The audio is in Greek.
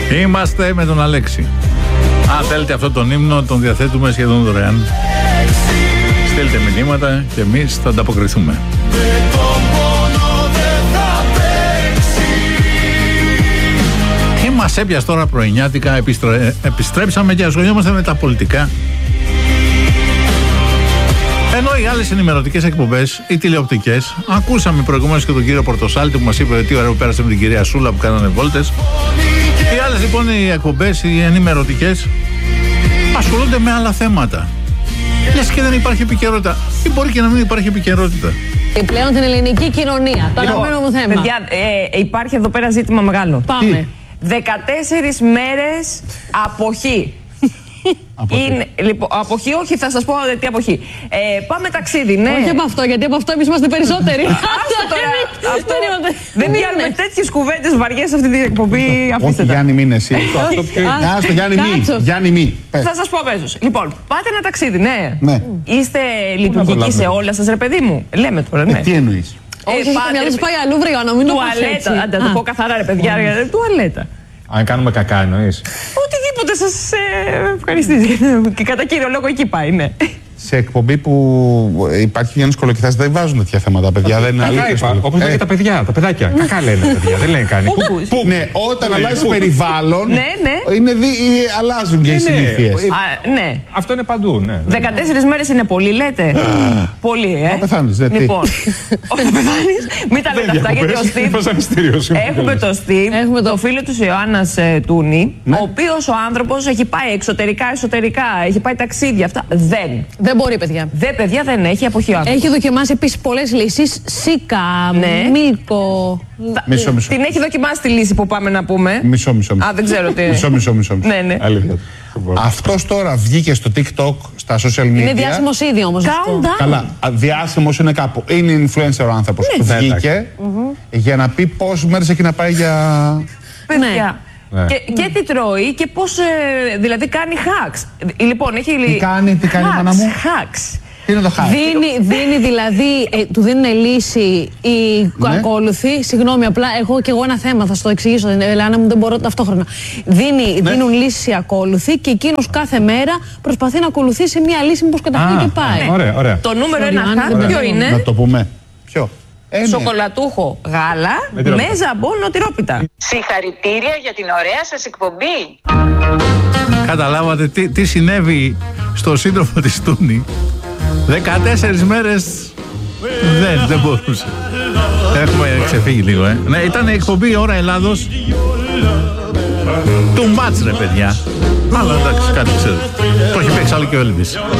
Είμαστε με τον Αλέξη. Αν θέλετε αυτό τον ύμνο, τον διαθέτουμε σχεδόν δωρεάν. Στείλτε μηνύματα και εμείς θα ανταποκριθούμε. Τι μας έπιασε τώρα πρωινιάτικα, επιστρέψαμε και ασχολιόμαστε με τα πολιτικά. Ενώ οι άλλες ενημερωτικές εκπομπές, οι τηλεοπτικές, ακούσαμε προηγουμένως και τον κύριο Πορτοσάλτη που μας είπε τι ωραίο πέρασε με την κυρία Σούλα που κάνανε βόλτες. Οι άλλες λοιπόν οι εκπομπές, οι ενημερωτικές, ασχολούνται με άλλα θέματα. Λες και δεν υπάρχει επικαιρότητα. Ή μπορεί και να μην υπάρχει επικαιρότητα. Πλέον την ελληνική κοινωνία. Το αγαπημένο μου θέμα. Παιδιά, υπάρχει εδώ πέρα ζήτημα μεγάλο. Πάμε. 14 μέρες αποχή. Λοιπόν, αποχή, όχι, θα σας πω τι αποχή. Πάμε ταξίδι, ναι. Όχι από αυτό, γιατί από αυτό εμείς είμαστε περισσότεροι. Δεν πιάνουμε τέτοιες κουβέντες βαριές σε αυτή την εκπομπή. Όχι, Γιάννη, μην εσύ. Γιάννη, μη. Θα σας πω αμέσως. Λοιπόν, πάτε ένα ταξίδι, ναι. Είστε να λειτουργικοί το σε όλα σας, ρε παιδί μου. Λέμε τώρα, ναι. Τι εννοείς? Όχι, να τους πάει αλλού βρήκα, να μην το πας έτσι. Τουαλέτα, να το πω καθαρά ρε παιδιά, τουαλέτα. Αν κάνουμε κακά εννοείς? Οτιδήποτε σας ευχαριστήσει. Και κατά κύριο λόγο εκεί πάει, ναι. Σε εκπομπή που υπάρχει Γιάννης Κολοκυθάς δεν βάζουν τέτοια θέματα, παιδιά. Δεν είναι αλήθεια. Όπως λένε και τα παιδιά, τα παιδάκια. Κακά λένε παιδιά, δεν λένε κάνει. Ναι, όταν αλλάζει περιβάλλον, αλλάζουν και οι συνήθειες. Ναι. Αυτό είναι παντού, ναι. 14 μέρες είναι πολύ, λέτε. Πολύ, Θα πεθάνεις, δεν. Λοιπόν, όχι θα πεθάνεις, μην τα λέτε αυτά, γιατί ο Στίβ. Έχουμε το Στίβ, το φίλο του Ιωάννας Τούνη, ο οποίος ο άνθρωπος έχει πάει εξωτερικά, εσωτερικά, έχει πάει ταξίδια, αυτά. Δεν μπορεί, παιδιά. Παιδιά, δεν έχει αποχή ο άνθρωπος. Έχει δοκιμάσει επίσης πολλές λύσεις. Σίκα, Μίλκο. Μισό. Την έχει δοκιμάσει τη λύση που πάμε να πούμε. Μισό. Α, δεν ξέρω τι. Μισό. Ναι. Αλήθεια. Αυτός τώρα βγήκε στο TikTok, στα social media. Είναι διάσημος ήδη όμως. Καλά, διάσημος είναι κάπου. Είναι influencer ο άνθρωπος. Βγήκε για να πει πόσες μέρες έχει να πάει για... Παιδιά. Και τι τρώει και πώς, δηλαδή κάνει hacks. Λοιπόν, έχει... Τι κάνει μάνα μου? Hacks. Τι είναι το hack? Δίνει δηλαδή, του δίνουν λύση οι ακόλουθοι. Συγγνώμη, απλά έχω και εγώ ένα θέμα, θα σου το εξηγήσω. Ελένα μου, δεν μπορώ ταυτόχρονα. Δίνουν λύση οι ακόλουθοι και εκείνος κάθε μέρα προσπαθεί να ακολουθήσει μια λύση μήπως καταφέρει και πάει. Ωραία. Το νούμερο ένα hack ποιο είναι? Να το πούμε. Ποιο? Σοκολατούχο γάλα με ζαμπόν νοτιρόπιτα. Συγχαρητήρια για την ωραία σας εκπομπή. Καταλάβατε τι συνέβη στο σύντροφο της Τούνη? 14 μέρες δεν μπορούσε. Έχουμε ξεφύγει λίγο, Ναι, ήταν η εκπομπή Ώρα Ελλάδος. Του μάτς ρε παιδιά. Αλλά εντάξει, κάτι ξέρετε. Το έχει παίξει άλλο και ο Έλβης.